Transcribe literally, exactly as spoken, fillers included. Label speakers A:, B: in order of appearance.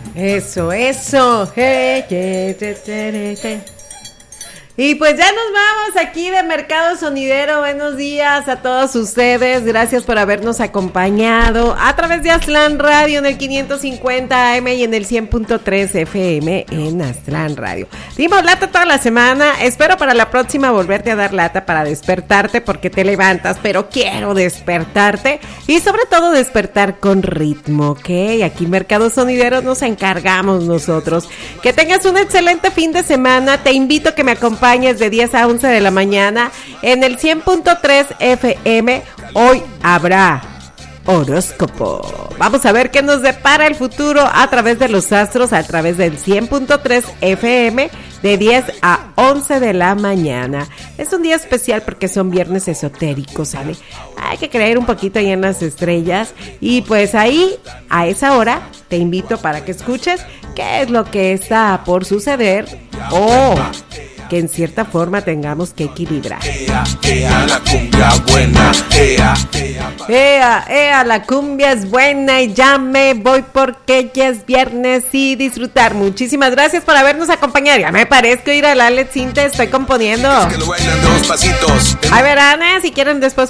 A: Eso, eso. Hey, hey, hey, hey, hey. Y pues ya nos vamos aquí de Mercado Sonidero. Buenos días a todos ustedes. Gracias por habernos acompañado a través de Aztlán Radio en el quinientos cincuenta A M y en el cien punto tres F M en Aztlán Radio. Dimos lata toda la semana. Espero para la próxima volverte a dar lata para despertarte porque te levantas, pero quiero despertarte y sobre todo despertar con ritmo, ¿ok? Aquí en Mercado Sonidero nos encargamos nosotros. Que tengas un excelente fin de semana. Te invito a que me acompañes de diez a once de la mañana en el cien punto tres F M. Hoy habrá horóscopo. Vamos a ver qué nos depara el futuro a través de los astros, a través del cien punto tres F M de diez a once de la mañana. Es un día especial porque son viernes esotéricos, ¿sale? Hay que creer un poquito ahí en las estrellas y pues ahí, a esa hora, te invito para que escuches qué es lo que está por suceder o que en cierta forma tengamos que equilibrar. Ea, ea, la cumbia buena, ea, ea, ea, ea, la cumbia es buena y ya me voy porque ya es viernes y disfrutar. Muchísimas gracias por habernos acompañado. Ya me parezco ir a la Alex Sinte, estoy componiendo. Es que lo bailan dos pasitos. Ay, verán, si quieren después